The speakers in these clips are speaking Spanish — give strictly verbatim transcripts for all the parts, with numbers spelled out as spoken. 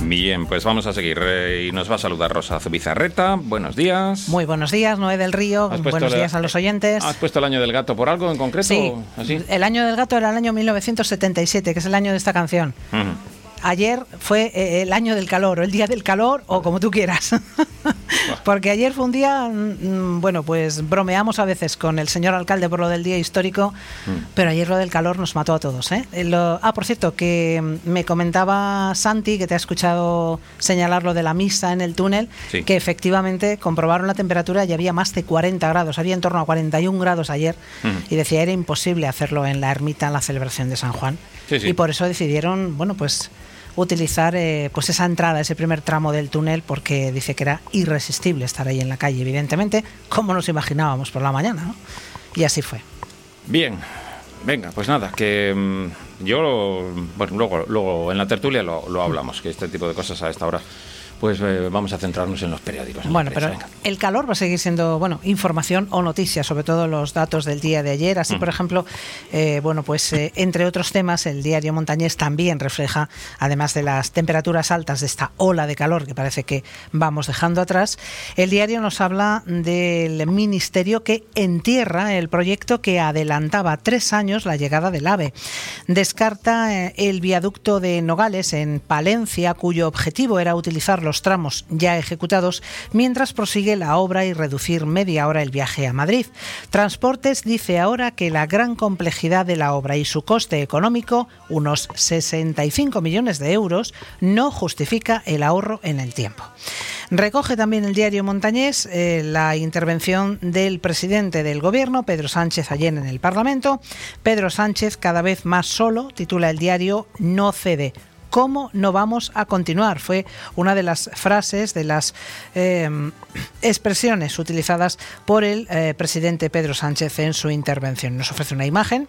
Bien, pues vamos a seguir eh, y nos va a saludar Rosa Zubizarreta. Buenos días. Muy buenos días, Noé del Río. Buenos días a los oyentes. ¿Has puesto el año del gato por algo en concreto? Sí, ¿Así? El año del gato era el año mil novecientos setenta y siete, que es el año de esta canción. Uh-huh. Ayer fue eh, el año del calor, o el día del calor, o como tú quieras. Porque ayer fue un día, mmm, bueno, pues bromeamos a veces con el señor alcalde por lo del día histórico, mm. pero ayer lo del calor nos mató a todos, ¿eh? Lo, ah, por cierto, que me comentaba Santi, que te ha escuchado señalar lo de la misa en el túnel, sí. que efectivamente comprobaron la temperatura y había más de cuarenta grados, había en torno a cuarenta y un grados ayer, mm. y decía era imposible hacerlo en la ermita en la celebración de San Juan. Sí, sí. Y por eso decidieron, bueno, pues utilizar eh, pues esa entrada, ese primer tramo del túnel, porque dice que era irresistible estar ahí en la calle, evidentemente, como nos imaginábamos por la mañana, ¿no? Y así fue. Bien, venga, pues nada, que mmm, yo, bueno, luego, luego en la tertulia lo, lo hablamos, que este tipo de cosas a esta hora pues eh, vamos a centrarnos en los periódicos. En bueno, prensa, pero venga. El calor va a seguir siendo, bueno, información o noticias, sobre todo los datos del día de ayer. Así, mm. por ejemplo, eh, bueno, pues eh, entre otros temas, el diario Montañés también refleja, además de las temperaturas altas de esta ola de calor que parece que vamos dejando atrás, el diario nos habla del ministerio que entierra el proyecto que adelantaba tres años la llegada del AVE. Descarta eh, el viaducto de Nogales en Palencia, cuyo objetivo era utilizarlo los tramos ya ejecutados, mientras prosigue la obra y reducir media hora el viaje a Madrid. Transportes dice ahora que la gran complejidad de la obra y su coste económico, unos sesenta y cinco millones de euros, no justifica el ahorro en el tiempo. Recoge también el diario Montañés eh, la intervención del presidente del Gobierno, Pedro Sánchez, ayer en el Parlamento. Pedro Sánchez, cada vez más solo, titula el diario, no cede. ¿Cómo no vamos a continuar? Fue una de las frases, de las eh, expresiones utilizadas por el eh, presidente Pedro Sánchez en su intervención. Nos ofrece una imagen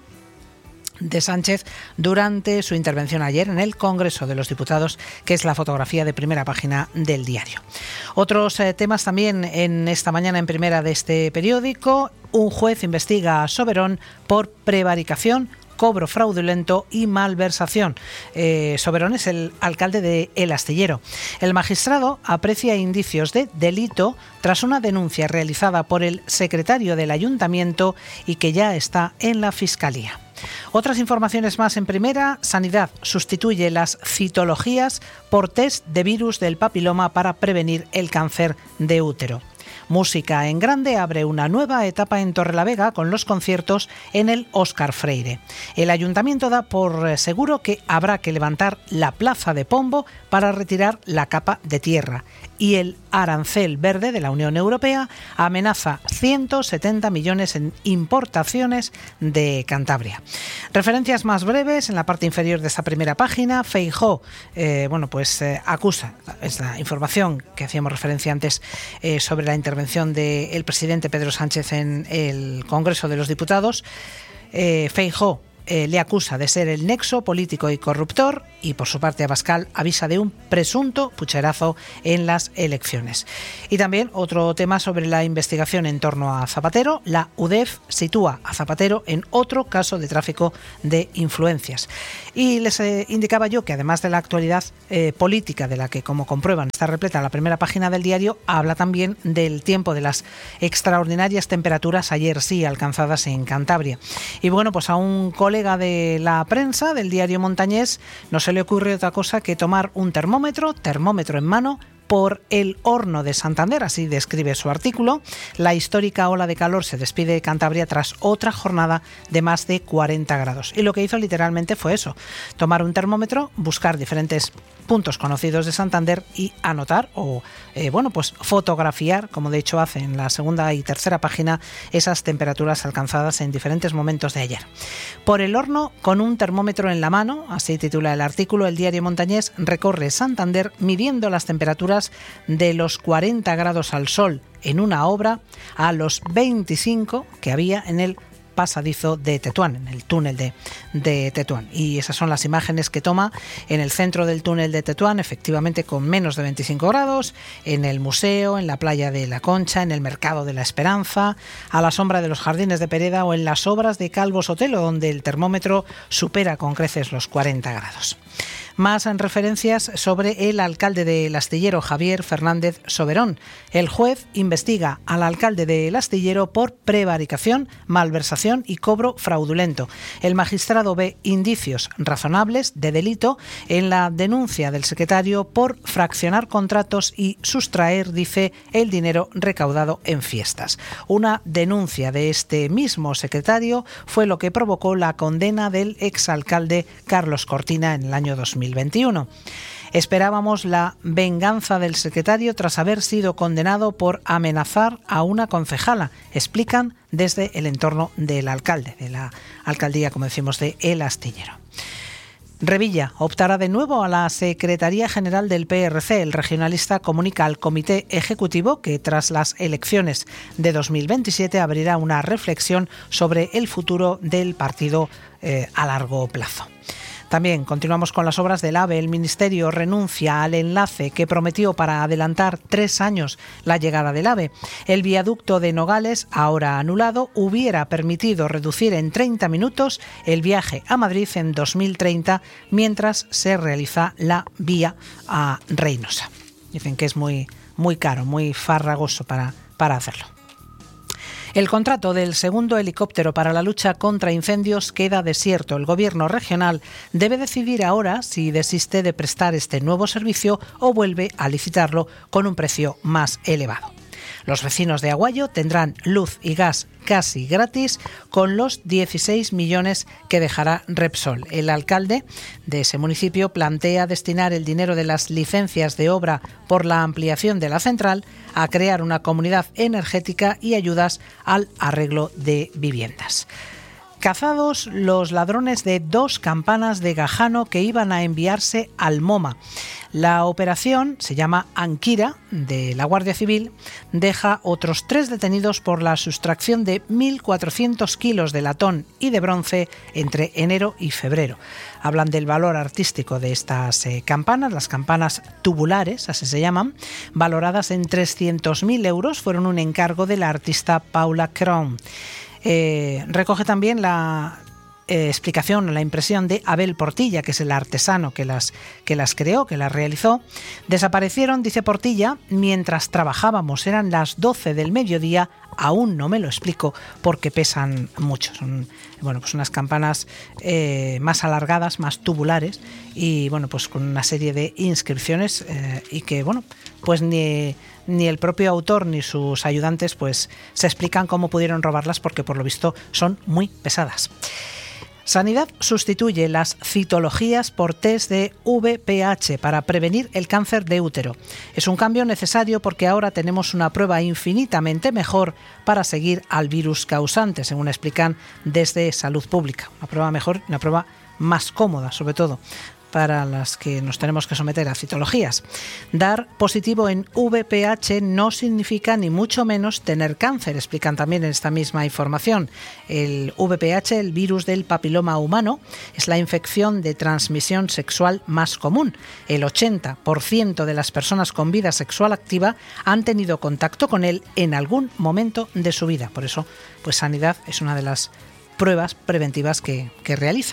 de Sánchez durante su intervención ayer en el Congreso de los Diputados, que es la fotografía de primera página del diario. Otros eh, temas también en esta mañana en primera de este periódico. Un juez investiga a Soberón por prevaricación, cobro fraudulento y malversación. Eh, Soberón es el alcalde de El Astillero. El magistrado aprecia indicios de delito tras una denuncia realizada por el secretario del ayuntamiento y que ya está en la Fiscalía. Otras informaciones más en primera. Sanidad sustituye las citologías por test de virus del papiloma para prevenir el cáncer de útero. Música en Grande abre una nueva etapa en Torrelavega con los conciertos en el Óscar Freire. El ayuntamiento da por seguro que habrá que levantar la plaza de Pombo para retirar la capa de tierra. Y el arancel verde de la Unión Europea amenaza ciento setenta millones en importaciones de Cantabria. Referencias más breves en la parte inferior de esta primera página. Feijóo, eh, bueno, pues eh, acusa, es la información que hacíamos referencia antes eh, sobre la intervención del presidente Pedro Sánchez en el Congreso de los Diputados. Eh, Feijóo Eh, le acusa de ser el nexo político y corruptor y por su parte Abascal avisa de un presunto pucherazo en las elecciones. Y también otro tema sobre la investigación en torno a Zapatero. La U D E F sitúa a Zapatero en otro caso de tráfico de influencias. Y les eh, indicaba yo que además de la actualidad eh, política, de la que como comprueban está repleta la primera página del diario, habla también del tiempo, de las extraordinarias temperaturas ayer sí alcanzadas en Cantabria. Y bueno, pues a un colega de la prensa del diario Montañés no se le ocurre otra cosa que tomar un termómetro, termómetro en mano, por el horno de Santander, así describe su artículo. La histórica ola de calor se despide de Cantabria tras otra jornada de más de cuarenta grados. Y lo que hizo literalmente fue eso, tomar un termómetro, buscar diferentes puntos conocidos de Santander y anotar o, eh, bueno, pues fotografiar, como de hecho hace en la segunda y tercera página, esas temperaturas alcanzadas en diferentes momentos de ayer. Por el horno, con un termómetro en la mano, así titula el artículo, el diario Montañés recorre Santander midiendo las temperaturas de los cuarenta grados al sol en una obra a los veinticinco que había en el pasadizo de Tetuán, en el túnel de, de Tetuán. Y esas son las imágenes que toma en el centro del túnel de Tetuán, efectivamente con menos de veinticinco grados, en el museo, en la playa de La Concha, en el mercado de la Esperanza, a la sombra de los jardines de Pereda o en las obras de Calvo Sotelo, donde el termómetro supera con creces los cuarenta grados. Más en referencias sobre el alcalde del Astillero, Javier Fernández Soberón. El juez investiga al alcalde del Astillero por prevaricación, malversación y cobro fraudulento. El magistrado ve indicios razonables de delito en la denuncia del secretario por fraccionar contratos y sustraer, dice, el dinero recaudado en fiestas. Una denuncia de este mismo secretario fue lo que provocó la condena del exalcalde Carlos Cortina en el año dos mil veintiuno. Esperábamos la venganza del secretario tras haber sido condenado por amenazar a una concejala, explican desde el entorno del alcalde, de la alcaldía, como decimos, de El Astillero. Revilla optará de nuevo a la Secretaría General del P R C. El regionalista comunica al Comité Ejecutivo que tras las elecciones de dos mil veintisiete abrirá una reflexión sobre el futuro del partido eh, a largo plazo. También continuamos con las obras del AVE. El Ministerio renuncia al enlace que prometió para adelantar tres años la llegada del AVE. El viaducto de Nogales, ahora anulado, hubiera permitido reducir en treinta minutos el viaje a Madrid en dos mil treinta, mientras se realiza la vía a Reynosa. Dicen que es muy, muy caro, muy farragoso para, para hacerlo. El contrato del segundo helicóptero para la lucha contra incendios queda desierto. El Gobierno regional debe decidir ahora si desiste de prestar este nuevo servicio o vuelve a licitarlo con un precio más elevado. Los vecinos de Aguayo tendrán luz y gas casi gratis con los dieciséis millones que dejará Repsol. El alcalde de ese municipio plantea destinar el dinero de las licencias de obra por la ampliación de la central a crear una comunidad energética y ayudas al arreglo de viviendas. Cazados los ladrones de dos campanas de Gajano que iban a enviarse al MoMA. La operación, se llama Anquira, de la Guardia Civil, deja otros tres detenidos por la sustracción de mil cuatrocientos kilos de latón y de bronce entre enero y febrero. Hablan del valor artístico de estas eh, campanas, las campanas tubulares, así se llaman, valoradas en trescientos mil euros, fueron un encargo de la artista Paula Crown. Eh, recoge también la eh, explicación, la impresión de Abel Portilla, que es el artesano que las, que las creó, que las realizó. Desaparecieron, dice Portilla, mientras trabajábamos. Eran las doce del mediodía. Aún no me lo explico porque pesan mucho. Son, bueno, pues unas campanas eh, más alargadas, más tubulares y bueno, pues con una serie de inscripciones eh, y que bueno, pues ni ni el propio autor ni sus ayudantes pues se explican cómo pudieron robarlas porque por lo visto son muy pesadas. Sanidad sustituye las citologías por test de V P H para prevenir el cáncer de útero. Es un cambio necesario porque ahora tenemos una prueba infinitamente mejor para seguir al virus causante, según explican desde Salud Pública. Una prueba mejor, una prueba más cómoda, sobre todo para las que nos tenemos que someter a citologías. Dar positivo en V P H no significa ni mucho menos tener cáncer, explican también en esta misma información. El V P H, el virus del papiloma humano, es la infección de transmisión sexual más común. El ochenta por ciento de las personas con vida sexual activa han tenido contacto con él en algún momento de su vida. Por eso, pues Sanidad es una de las pruebas preventivas que, que realiza.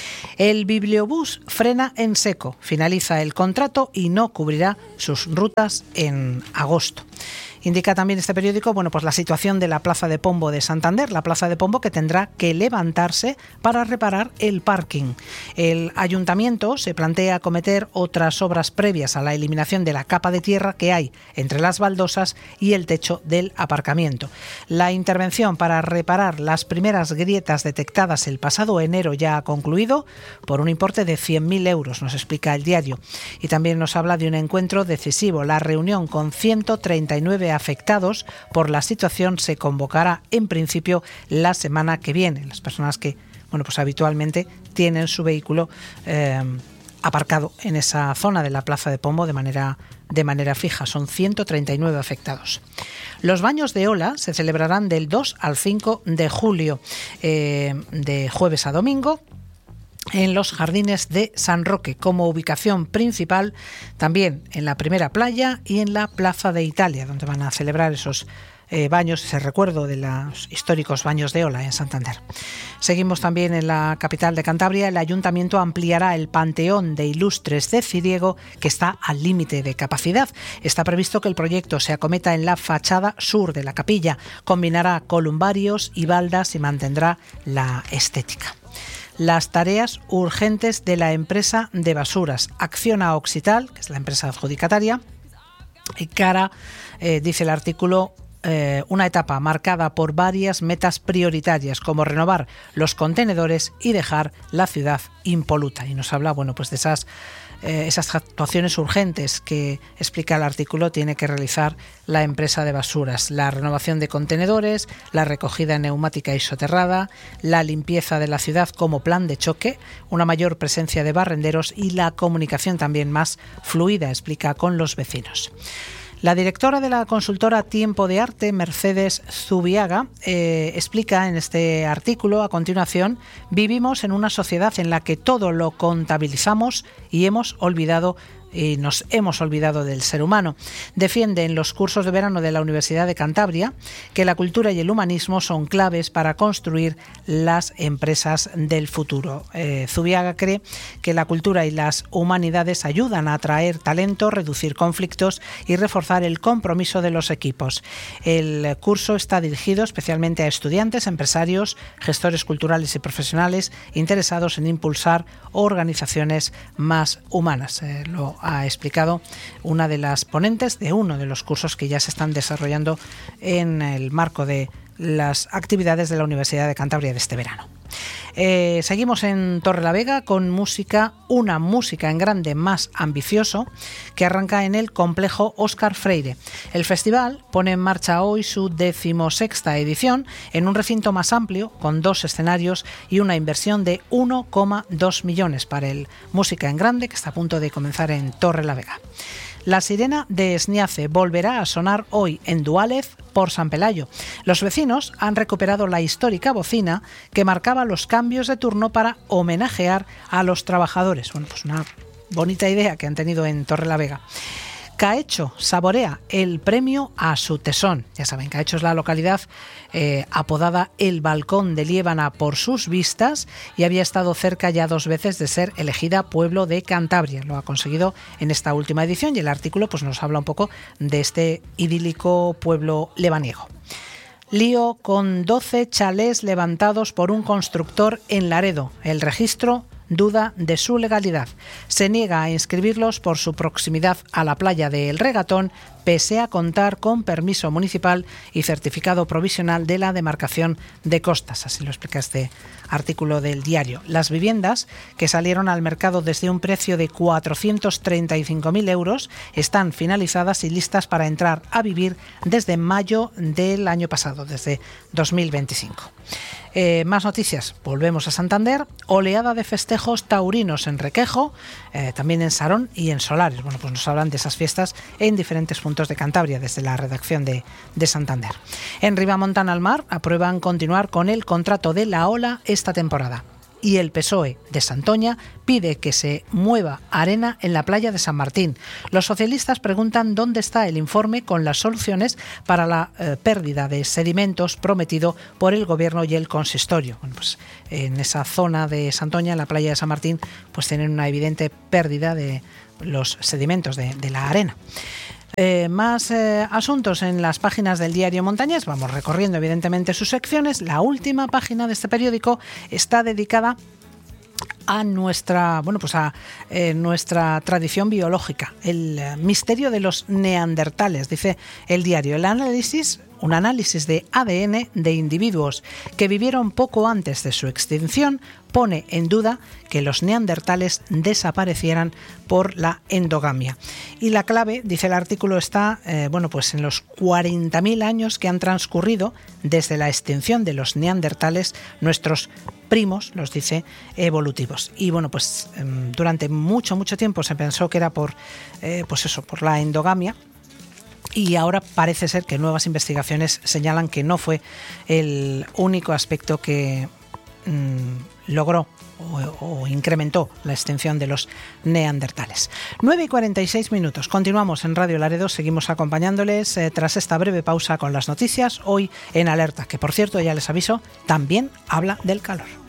El Bibliobús frena en seco, finaliza el contrato y no cubrirá sus rutas en agosto. Indica también este periódico, bueno, pues la situación de la Plaza de Pombo de Santander, la Plaza de Pombo que tendrá que levantarse para reparar el parking. El ayuntamiento se plantea acometer otras obras previas a la eliminación de la capa de tierra que hay entre las baldosas y el techo del aparcamiento. La intervención para reparar las primeras grietas detectadas el pasado enero ya ha concluido por un importe de cien mil euros, nos explica el diario. Y también nos habla de un encuentro decisivo. La reunión con ciento treinta y nueve afectados por la situación se convocará en principio la semana que viene. Las personas que, bueno, pues habitualmente tienen su vehículo eh, aparcado en esa zona de la Plaza de Pombo de manera, de manera fija. Son ciento treinta y nueve afectados. Los baños de ola se celebrarán del dos al cinco de julio, eh, de jueves a domingo, en los jardines de San Roque, como ubicación principal, también en la primera playa y en la Plaza de Italia, donde van a celebrar esos eh, baños, ese recuerdo de los históricos baños de Ola en Santander. Seguimos también en la capital de Cantabria. El Ayuntamiento ampliará el Panteón de Ilustres de Ciriego, que está al límite de capacidad. Está previsto que el proyecto se acometa en la fachada sur de la capilla. Combinará columbarios y baldas y mantendrá la estética. Las tareas urgentes de la empresa de basuras. Acciona Occital, que es la empresa adjudicataria, y cara, eh, dice el artículo, eh, una etapa marcada por varias metas prioritarias, como renovar los contenedores y dejar la ciudad impoluta. Y nos habla, bueno, pues de esas Eh, esas actuaciones urgentes que explica el artículo tiene que realizar la empresa de basuras: la renovación de contenedores, la recogida neumática y soterrada, la limpieza de la ciudad como plan de choque, una mayor presencia de barrenderos y la comunicación también más fluida, explica, con los vecinos. La directora de la consultora Tiempo de Arte, Mercedes Zubiaga, eh, explica en este artículo a continuación: vivimos en una sociedad en la que todo lo contabilizamos y hemos olvidado y nos hemos olvidado del ser humano. Defiende en los cursos de verano de la Universidad de Cantabria que la cultura y el humanismo son claves para construir las empresas del futuro. Eh, Zubiaga cree que la cultura y las humanidades ayudan a atraer talento, reducir conflictos y reforzar el compromiso de los equipos. El curso está dirigido especialmente a estudiantes, empresarios, gestores culturales y profesionales interesados en impulsar organizaciones más humanas. Eh, lo ha explicado una de las ponentes de uno de los cursos que ya se están desarrollando en el marco de las actividades de la Universidad de Cantabria de este verano. Eh, seguimos en Torrelavega con música, una música en grande más ambicioso, que arranca en el complejo Óscar Freire. El festival pone en marcha hoy su decimosexta edición en un recinto más amplio, con dos escenarios y una inversión de uno coma dos millones para el Música en Grande, que está a punto de comenzar en Torrelavega. La sirena de Esniace volverá a sonar hoy en Duález por San Pelayo. Los vecinos han recuperado la histórica bocina que marcaba los cambios de turno para homenajear a los trabajadores. Bueno, pues una bonita idea que han tenido en Torrelavega. Caecho saborea el premio a su tesón. Ya saben, Caecho es la localidad eh, apodada El Balcón de Liébana por sus vistas y había estado cerca ya dos veces de ser elegida Pueblo de Cantabria. Lo ha conseguido en esta última edición y el artículo pues nos habla un poco de este idílico pueblo lebaniego. Lío con doce chalés levantados por un constructor en Laredo. El registro duda de su legalidad. Se niega a inscribirlos por su proximidad a la playa de El Regatón, pese a contar con permiso municipal y certificado provisional de la demarcación de costas. Así lo explica este artículo del diario. Las viviendas, que salieron al mercado desde un precio de cuatrocientos treinta y cinco mil euros, están finalizadas y listas para entrar a vivir desde mayo del año pasado, desde dos mil veinticinco. Eh, más noticias. Volvemos a Santander. Oleada de festejos taurinos en Requejo, eh, también en Sarón y en Solares. Bueno, pues nos hablan de esas fiestas en diferentes puntos de Cantabria, desde la redacción de, de Santander. En Ribamontana al Mar aprueban continuar con el contrato de la Ola esta temporada. Y el P S O E de Santoña pide que se mueva arena en la playa de San Martín. Los socialistas preguntan dónde está el informe con las soluciones para la eh, pérdida de sedimentos prometido por el Gobierno y el Consistorio. Bueno, pues en esa zona de Santoña, en la playa de San Martín, pues tienen una evidente pérdida de los sedimentos de, de la arena. Eh, más eh, asuntos en las páginas del diario Montañés. Vamos recorriendo evidentemente sus secciones. La última página de este periódico está dedicada a nuestra, bueno, pues a eh, nuestra tradición biológica, el eh, misterio de los neandertales, dice el diario. El análisis Un análisis de A D N de individuos que vivieron poco antes de su extinción pone en duda que los neandertales desaparecieran por la endogamia. Y la clave, dice el artículo, está eh, bueno, pues en los cuarenta mil años que han transcurrido desde la extinción de los neandertales, nuestros primos, los dice, evolutivos. Y bueno, pues eh, durante mucho, mucho tiempo se pensó que era por, eh, pues eso, por la endogamia. Y ahora parece ser que nuevas investigaciones señalan que no fue el único aspecto que mmm, logró o, o incrementó la extinción de los neandertales. nueve y cuarenta y seis minutos. Continuamos en Radio Laredo, seguimos acompañándoles eh, tras esta breve pausa con las noticias. Hoy en Alerta, que por cierto ya les aviso, también habla del calor.